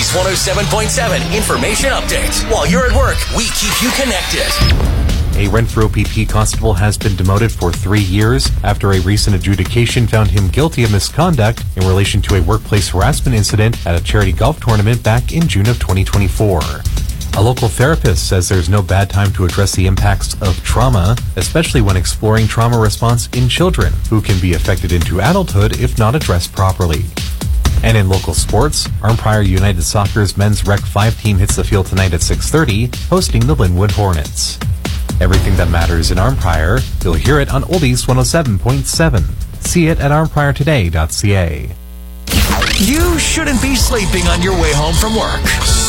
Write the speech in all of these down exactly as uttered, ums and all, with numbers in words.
Oldies one oh seven point seven information update. While you're at work, we keep you connected. A Renfrew O P P constable has been demoted for three years after a recent adjudication found him guilty of misconduct in relation to a workplace harassment incident at a charity golf tournament back in June of twenty twenty-four. A local therapist says there's no bad time to address the impacts of trauma, especially when exploring trauma response in children, who can be affected into adulthood if not addressed properly. And in local sports, Arnprior United Soccer's men's Rec five team hits the field tonight at six thirty, hosting the Linwood Hornets. Everything that matters in Arnprior, you'll hear it on Oldies one oh seven point seven. See it at arnprior today dot c a. You shouldn't be sleeping on your way home from work.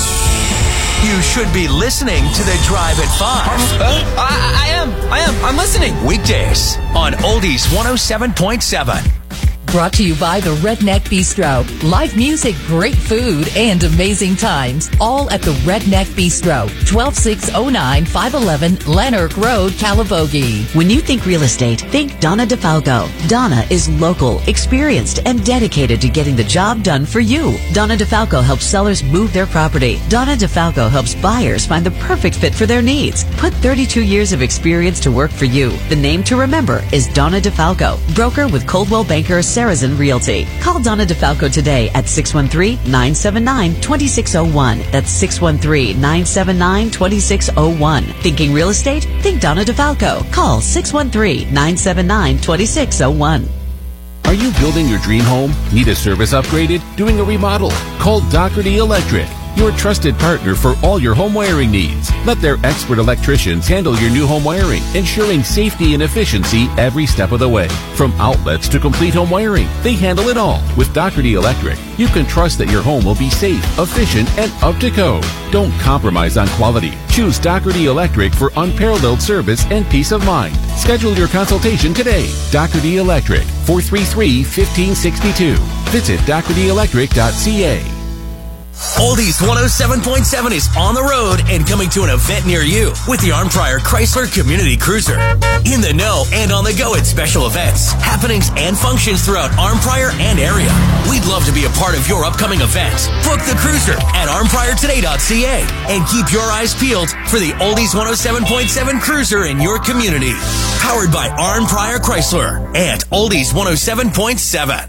You should be listening to the Drive at five. Uh, I, I am. I am. I'm listening. Weekdays on Oldies one oh seven point seven. Brought to you by the Redneck Bistro. Live music, great food, and amazing times. All at the Redneck Bistro. twelve six oh nine, five eleven Lanark Road, Calivogie. When you think real estate, think Donna DeFalco. Donna is local, experienced, and dedicated to getting the job done for you. Donna DeFalco helps sellers move their property. Donna DeFalco helps buyers find the perfect fit for their needs. Put thirty-two years of experience to work for you. The name to remember is Donna DeFalco, broker with Coldwell Banker Saracen Realty. Call Donna DeFalco today at six one three, nine seven nine, two six zero one. That's six one three, nine seven nine, two six zero one. Thinking real estate? Think Donna DeFalco. Call six one three, nine seven nine, two six zero one. Are you building your dream home? Need a service upgraded? Doing a remodel? Call Doherty Electric, your trusted partner for all your home wiring needs. Let their expert electricians handle your new home wiring, ensuring safety and efficiency every step of the way. From outlets to complete home wiring, they handle it all. With Doherty Electric, you can trust that your home will be safe, efficient, and up to code. Don't compromise on quality. Choose Doherty Electric for unparalleled service and peace of mind. Schedule your consultation today. Doherty Electric, four three three, one five six two. Visit doherty electric dot c a. Oldies one oh seven point seven is on the road and coming to an event near you with the Arnprior Chrysler Community Cruiser. In the know and on the go at special events, happenings, and functions throughout Arnprior and area. We'd love to be a part of your upcoming event. Book the cruiser at arnprior today dot c a and keep your eyes peeled for the Oldies one oh seven point seven Cruiser in your community. Powered by Arnprior Chrysler and Oldies one oh seven point seven.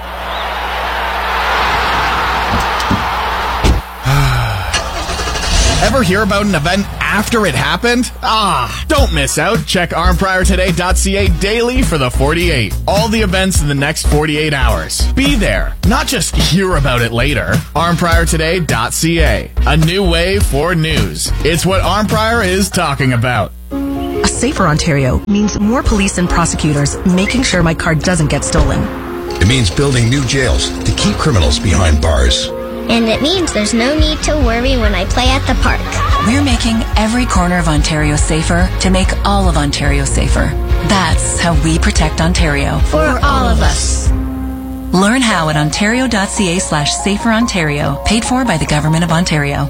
Ever hear about an event after it happened? Ah, don't miss out. Check arnprior today dot c a daily for the forty-eight. All the events in the next forty-eight hours. Be there, not just hear about it later. arnprior today dot c a. A new way for news. It's what Arnprior is talking about. A safer Ontario means more police and prosecutors making sure my car doesn't get stolen. It means building new jails to keep criminals behind bars. And it means there's no need to worry when I play at the park. We're making every corner of Ontario safer to make all of Ontario safer. That's how we protect Ontario. For all of us. Learn how at ontario dot c a slash safer Ontario. Paid for by the Government of Ontario.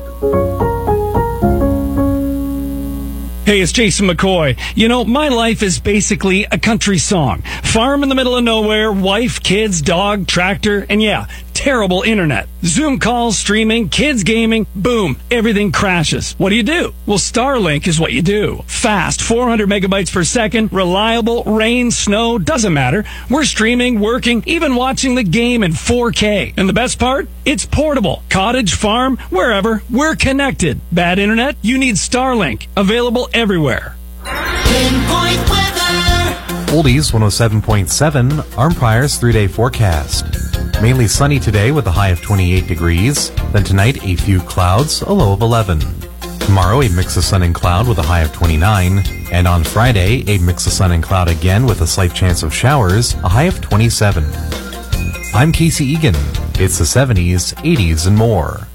Hey, it's Jason McCoy. You know, my life is basically a country song. Farm in the middle of nowhere, wife, kids, dog, tractor, and yeah, terrible internet. Zoom calls, streaming, kids gaming, boom, everything crashes. What do you do? Well, Starlink is what you do. Fast, four hundred megabytes per second, reliable, rain, snow, doesn't matter. We're streaming, working, even watching the game in four K. And the best part? It's portable. Cottage, farm, wherever, we're connected. Bad internet? You need Starlink. Available everywhere. Pinpoint weather. Oldies one oh seven point seven, Arnprior's three-day forecast. Mainly sunny today with a high of twenty-eight degrees. Then tonight, a few clouds, a low of eleven. Tomorrow, a mix of sun and cloud with a high of twenty-nine. And on Friday, a mix of sun and cloud again with a slight chance of showers, a high of twenty-seven. I'm Casey Egan. It's the seventies, eighties, and more.